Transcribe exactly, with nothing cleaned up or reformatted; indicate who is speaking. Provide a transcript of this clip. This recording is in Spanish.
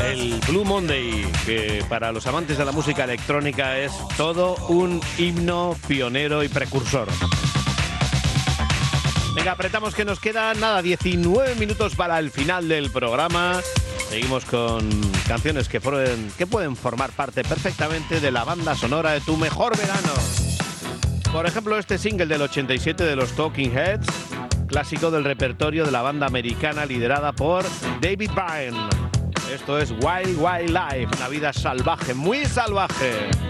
Speaker 1: el Blue Monday, que para los amantes de la música electrónica es todo un himno pionero y precursor. Venga, apretamos que nos quedan, nada, diecinueve minutos para el final del programa. Seguimos con canciones que, fueron, que pueden formar parte perfectamente de la banda sonora de tu mejor verano. Por ejemplo, este single del ochenta y siete de los Talking Heads, clásico del repertorio de la banda americana liderada por David Byrne. Esto es Wild Wild Life, una vida salvaje, muy salvaje.